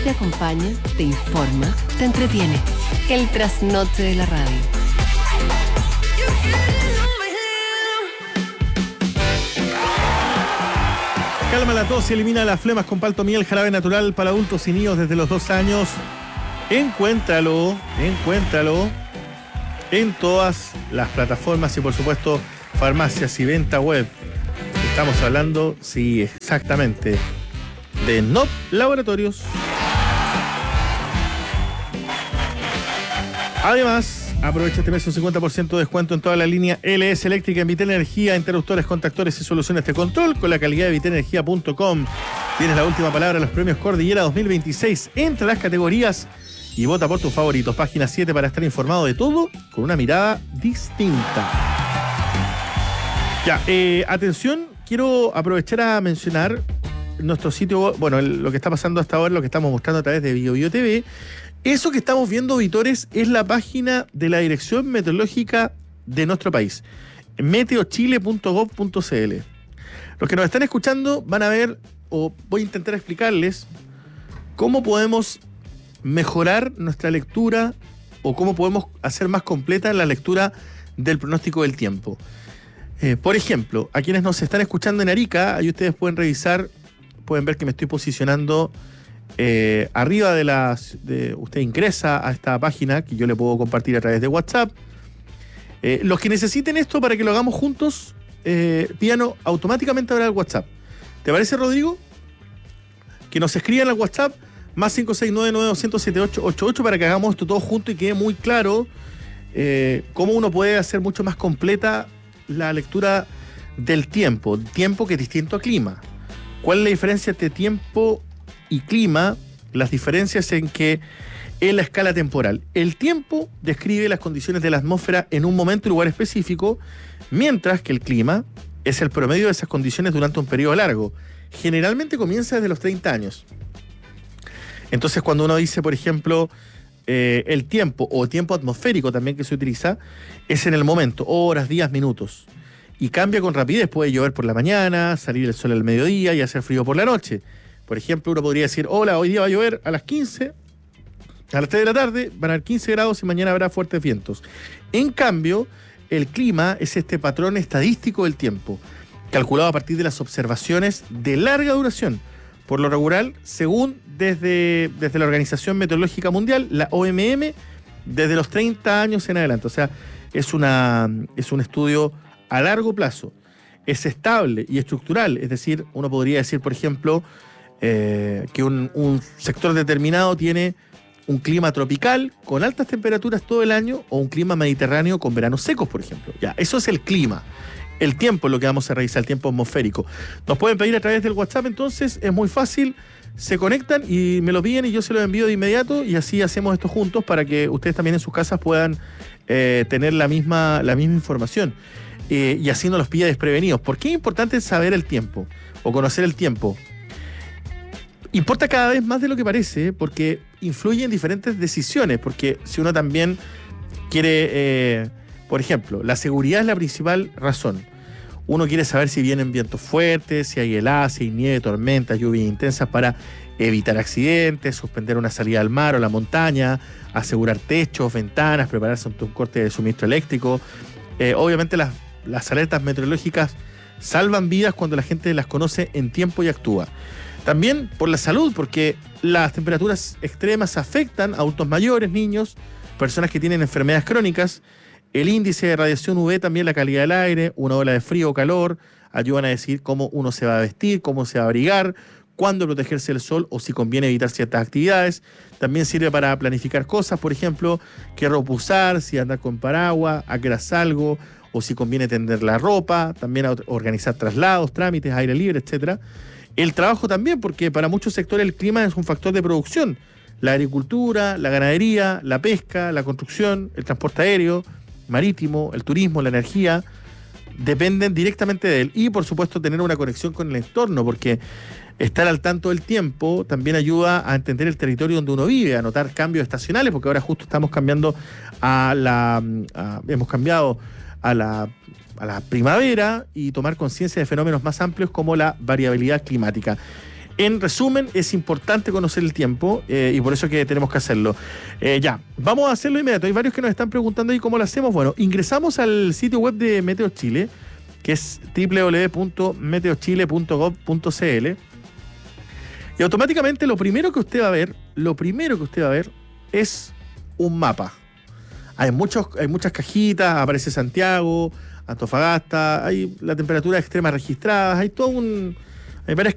te acompaña, te informa, te entretiene. El trasnoche de la radio. Calma la tos y elimina las flemas con Paltomiel, jarabe natural para adultos y niños desde los 2 años. Encuéntralo en todas las plataformas y por supuesto farmacias y venta web. Estamos hablando, sí, exactamente, de NOP Laboratorios. Además, aprovecha este mes un 50% de descuento en toda la línea LS Eléctrica en Vitel Energía, interruptores, contactores y soluciones de control con la calidad de vitenergia.com. Tienes la última palabra en los premios Cordillera 2026. Entra a las categorías y vota por tus favoritos. Página 7 para estar informado de todo con una mirada distinta. Ya, atención, quiero aprovechar a mencionar nuestro sitio, bueno, lo que está pasando hasta ahora, lo que estamos mostrando a través de BioBio TV. Eso que estamos viendo, auditores, es la página de la Dirección Meteorológica de nuestro país, meteochile.gov.cl. Los que nos están escuchando van a ver, o voy a intentar explicarles, cómo podemos mejorar nuestra lectura o cómo podemos hacer más completa la lectura del pronóstico del tiempo. Por ejemplo, a quienes nos están escuchando en Arica, ahí ustedes pueden revisar, pueden ver que me estoy posicionando arriba usted ingresa a esta página que yo le puedo compartir a través de WhatsApp. Los que necesiten esto para que lo hagamos juntos, pídanos automáticamente ahora al WhatsApp. ¿Te parece, Rodrigo? Que nos escriban al WhatsApp más 569-9200-7888 para que hagamos esto todo junto y quede muy claro cómo uno puede hacer mucho más completa la lectura del tiempo que es distinto a clima. ¿Cuál es la diferencia entre tiempo y clima? Las diferencias en la escala temporal. El tiempo describe las condiciones de la atmósfera en un momento y lugar específico, mientras que el clima es el promedio de esas condiciones durante un periodo largo. Generalmente comienza desde los 30 años. Entonces, cuando uno dice, por ejemplo, el tiempo o tiempo atmosférico también que se utiliza, es en el momento, horas, días, minutos. Y cambia con rapidez, puede llover por la mañana, salir el sol al mediodía y hacer frío por la noche. Por ejemplo, uno podría decir, hola, hoy día va a llover a las 15, a las 3 de la tarde, van a haber 15 grados y mañana habrá fuertes vientos. En cambio, el clima es este patrón estadístico del tiempo, calculado a partir de las observaciones de larga duración. Por lo regular, según desde la Organización Meteorológica Mundial, la OMM, desde los 30 años en adelante. O sea, es un estudio a largo plazo. Es estable y estructural. Es decir, uno podría decir, por ejemplo, que un sector determinado tiene un clima tropical con altas temperaturas todo el año o un clima mediterráneo con veranos secos, por ejemplo. Ya, eso es el clima. El tiempo es lo que vamos a revisar, el tiempo atmosférico. Nos pueden pedir a través del WhatsApp, entonces es muy fácil. Se conectan y me lo piden y yo se lo envío de inmediato y así hacemos esto juntos para que ustedes también en sus casas puedan tener la misma información. Y así no los pilla desprevenidos. ¿Por qué es importante saber el tiempo o conocer el tiempo? Importa cada vez más de lo que parece, porque influye en diferentes decisiones, porque si uno también quiere, por ejemplo, la seguridad es la principal razón. Uno quiere saber si vienen vientos fuertes, si hay heladas, si hay nieve, tormentas, lluvias intensas para evitar accidentes, suspender una salida al mar o a la montaña, asegurar techos, ventanas, prepararse ante un corte de suministro eléctrico. Obviamente las alertas meteorológicas salvan vidas cuando la gente las conoce en tiempo y actúa. También por la salud, porque las temperaturas extremas afectan a adultos mayores, niños, personas que tienen enfermedades crónicas. El índice de radiación UV, también la calidad del aire, una ola de frío o calor, ayudan a decir cómo uno se va a vestir, cómo se va a abrigar, cuándo protegerse del sol o si conviene evitar ciertas actividades. También sirve para planificar cosas, por ejemplo, qué ropa usar, si andar con paraguas, a qué hora salgo, o si conviene tender la ropa, también a organizar traslados, trámites, aire libre, etcétera. El trabajo también, porque para muchos sectores el clima es un factor de producción. La agricultura, la ganadería, la pesca, la construcción, el transporte aéreo, marítimo, el turismo, la energía, dependen directamente de él. Y, por supuesto, tener una conexión con el entorno, porque estar al tanto del tiempo también ayuda a entender el territorio donde uno vive, a notar cambios estacionales, porque ahora justo estamos cambiando hemos cambiado a la primavera y tomar conciencia de fenómenos más amplios como la variabilidad climática. En resumen, es importante conocer el tiempo y por eso que tenemos que hacerlo. Ya, vamos a hacerlo inmediato. Hay varios que nos están preguntando ¿y cómo lo hacemos? Bueno, ingresamos al sitio web de Meteo Chile, que es www.meteochile.gov.cl, y automáticamente lo primero que usted va a ver es un mapa. Hay muchas cajitas, aparece Santiago, Antofagasta, hay la temperatura extrema registrada, hay varias